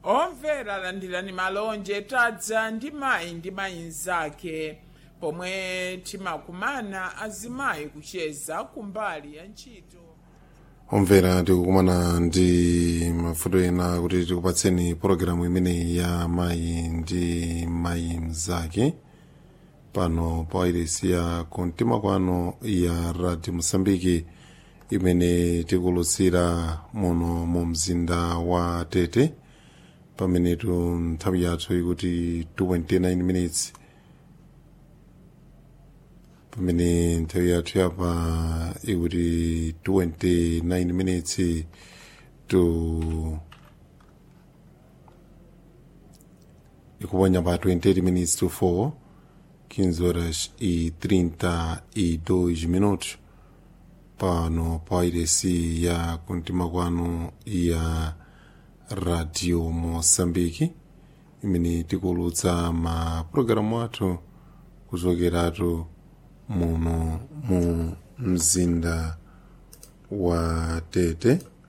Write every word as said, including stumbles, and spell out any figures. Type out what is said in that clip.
Omvera landirani malonje tadza ndi mayi ndi mayi nzake pomwe timakumana azimayi kucheza kumbali ya ntchito. Omvera tikukumana ndi mafuto ena kuti tikupatseni pologalamu imene ya mayi ndi mayi mzake pano pa wailesi ya kumtima kwanu ya Radio Mosambiki imene tikulutsira muno mu mzinda wa Tete pamene tu nthawi yathu ikuti twenty-nine minutes pamene nthawi yathu yapa ikuti twenty-nine minutes to ikuponya pa twenty-eight minutes to four quinze horas e trinta e dois minutos pano pa wailesi ya kumtima kwanu ya Radio Mosambiki imene tikulutsa ma programu athu kuzokeratu muno mu mzinda wa Tete.